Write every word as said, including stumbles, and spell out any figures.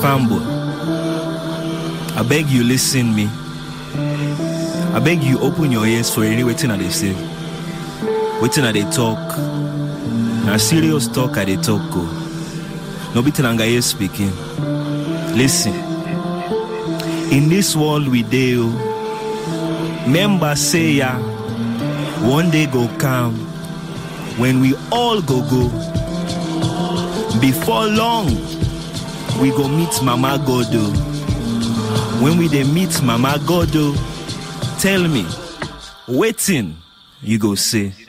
Fanboy, I beg you listen me. I beg you open your ears for any waiting that they say. Waiting that they talk. Now serious talk at they talk go. No beating anga here speaking. Listen. In this world we deal, members say ya, one day go come when we all go go. Before long, we go meet Mama Godo. When we dey meet Mama Godo, tell me, waiting, you go say.